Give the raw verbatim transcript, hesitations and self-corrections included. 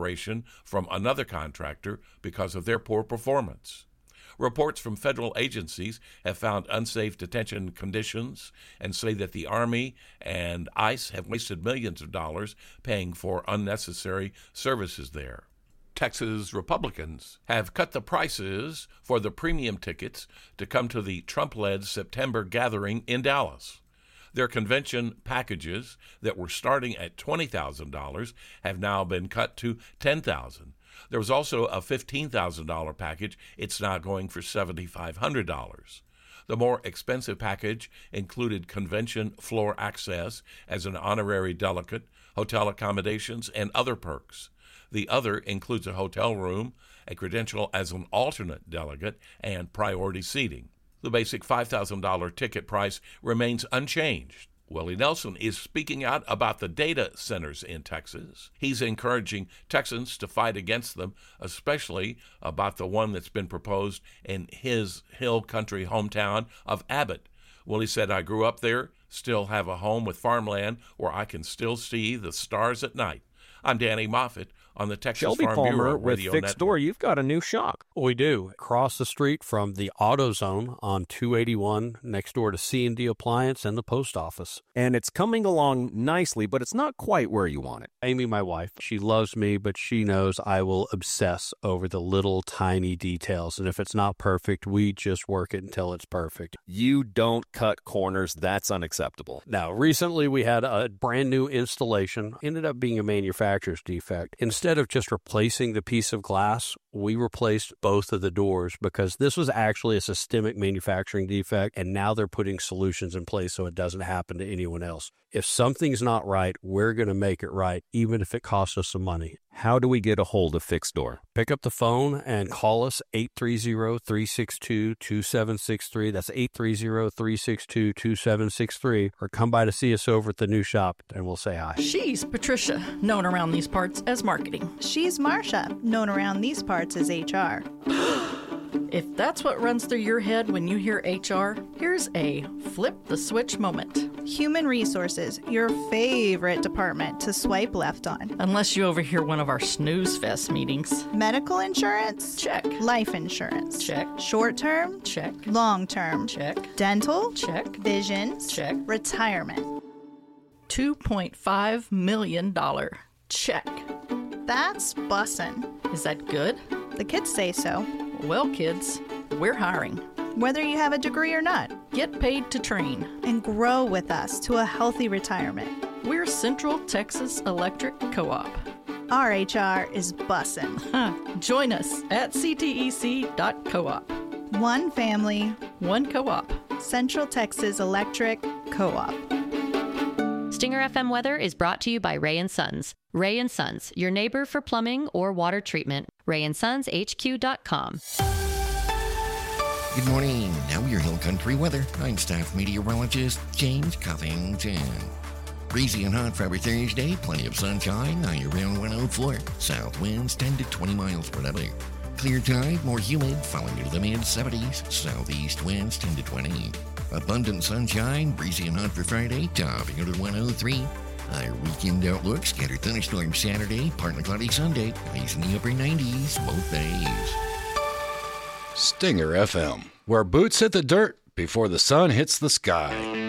operation from another contractor because of their poor performance. Reports from federal agencies have found unsafe detention conditions and say that the Army and ICE have wasted millions of dollars paying for unnecessary services there. Texas Republicans have cut the prices for the premium tickets to come to the Trump-led September gathering in Dallas. Their convention packages that were starting at twenty thousand dollars have now been cut to ten thousand dollars. There was also a fifteen thousand dollars package. It's now going for seven thousand five hundred dollars. The more expensive package included convention floor access as an honorary delegate, hotel accommodations, and other perks. The other includes a hotel room, a credential as an alternate delegate, and priority seating. The basic five thousand dollars ticket price remains unchanged. Willie Nelson is speaking out about the data centers in Texas. He's encouraging Texans to fight against them, especially about the one that's been proposed in his hill country hometown of Abbott. Willie said, "I grew up there, still have a home with farmland where I can still see the stars at night." I'm Danny Moffett on the Texas Shelby Farm Palmer Bureau with Radio Fixed Network. Door. You've got a new shop. We do. Across the street from the AutoZone on two eighty-one, next door to C and D Appliance and the post office. And it's coming along nicely, but it's not quite where you want it. Amy, my wife, she loves me, but she knows I will obsess over the little tiny details. And if it's not perfect, we just work it until it's perfect. You don't cut corners. That's unacceptable. Now, recently we had a brand new installation. Ended up being a manufacturer's defect. Instead of just replacing the piece of glass, we replaced both of the doors because this was actually a systemic manufacturing defect, and now they're putting solutions in place so it doesn't happen to anyone else. If something's not right, we're going to make it right, even if it costs us some money. How do we get a hold of Fixed Door? Pick up the phone and call us eight three zero, three six two, two seven six three. That's eight three zero, three six two, two seven six three. Or come by to see us over at the new shop, and we'll say hi. She's Patricia, known around these parts as marketing. She's Marcia, known around these parts as H R. If that's what runs through your head when you hear H R, here's a flip the switch moment. Human Resources, your favorite department to swipe left on. Unless you overhear one of our snooze fest meetings. Medical insurance? Check. Life insurance? Check. Short term? Check. Long term? Check. Dental? Check. Visions? Check. Retirement? two point five million dollars. Check. That's bussin'. Is that good? The kids say so. Well, kids, we're hiring. Whether you have a degree or not. Get paid to train. And grow with us to a healthy retirement. We're Central Texas Electric Co-op. Our H R is bussin'. Join us at c t e c dot coop. One family. One co-op. Central Texas Electric Co-op. Stinger F M weather is brought to you by Ray and Sons. Ray and Sons, your neighbor for plumbing or water treatment. ray and sons h q dot com. Good morning. Now your Hill Country weather. I'm staff meteorologist James Covington. Breezy and hot for every Thursday. Plenty of sunshine. Now you're around one oh four. South winds ten to twenty miles per hour. Clear tide, more humid, falling into the mid seventies. Southeast winds ten to twenty. Abundant sunshine, breezy and hot for Friday, topping out at one oh three. Our weekend outlook, scattered thunderstorms Saturday, partly cloudy Sunday, highs in the upper nineties both days. Stinger F M, where boots hit the dirt before the sun hits the sky.